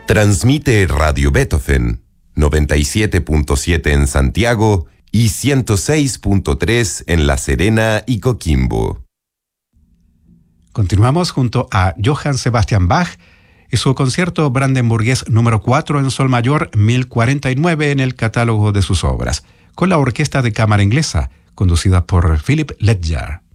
Transmite Radio Beethoven, 97.7 en Santiago y 106.3 en La Serena y Coquimbo. Continuamos junto a Johann Sebastian Bach y su concierto brandenburgués número 4 en sol mayor 1049 en el catálogo de sus obras, con la Orquesta de Cámara Inglesa, conducida por Philip Ledger.